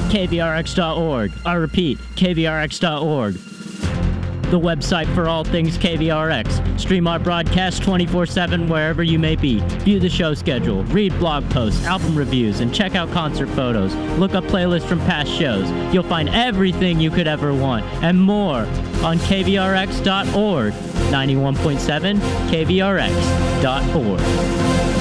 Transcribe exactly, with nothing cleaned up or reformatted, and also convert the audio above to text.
K V R X dot org. I repeat, K V R X dot org. The website for all things K V R X. Stream our broadcast twenty-four seven wherever you may be. View the show schedule, read blog posts, album reviews, and check out concert photos. Look up playlists from past shows. You'll find everything you could ever want and more on K V R X dot org. ninety-one point seven K V R X dot org.